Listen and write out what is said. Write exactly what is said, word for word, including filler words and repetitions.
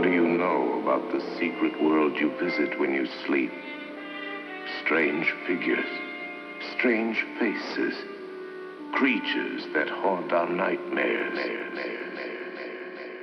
do you know about the secret world you visit when you sleep? Strange figures, strange faces, creatures that haunt our nightmares.